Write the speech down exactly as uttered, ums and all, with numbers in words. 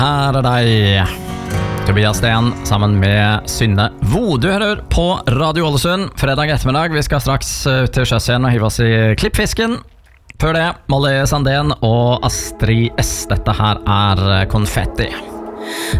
Her er deg, Tobias Sten, sammen med Synne Vo. Du hører på Radio Ålesund, fredag ettermiddag. Vi skal straks til sjøs igjen og hive oss i klippfisken. Før det, Molly Sandén og Astrid S. Dette her er Konfetti.